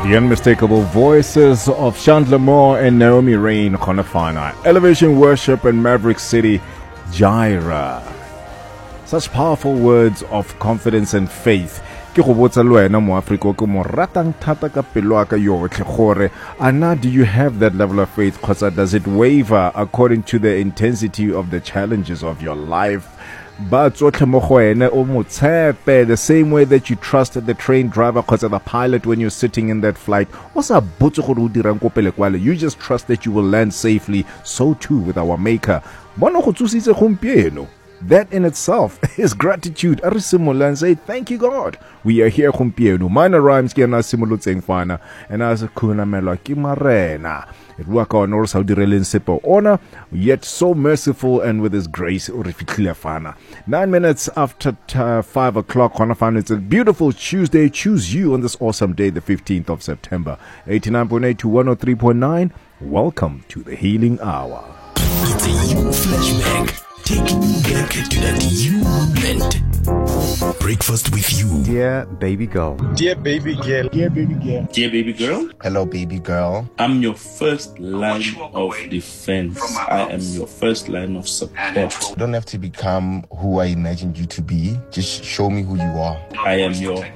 The unmistakable voices of Chandler Moore and Naomi Rain Konafana, Elevation Worship and Maverick City, Jaira. Such powerful words of confidence and faith. Ke go botsa le wena mo Africa ke mo ratang thata ka pelo aka yotlhe gore ana do you have that level of faith, because does it waver according to the intensity of the challenges of your life? But the same way that you trusted the train driver because the pilot when you're sitting in that flight, you just trust that you will land safely. So too with our maker. That in itself is gratitude. And say, thank you, God. We are here. Minor rhymes and as a kunamelo kimarena. It work on all Saudi Arabia honor, yet so merciful and with his grace. 9 minutes after 5 o'clock. It's a beautiful Tuesday. Choose you on this awesome day, the 15th of September. 89.8 to 103.9. Welcome to the Healing Hour. It's a you flashback. Taking you back to that you moment. Breakfast with you. Dear baby girl. Dear baby girl. Dear baby girl. Dear baby girl. Hello, baby girl. I'm your first line of defense. I am your first line of support. You don't have to become who I imagined you to be. Just show me who you are. I am your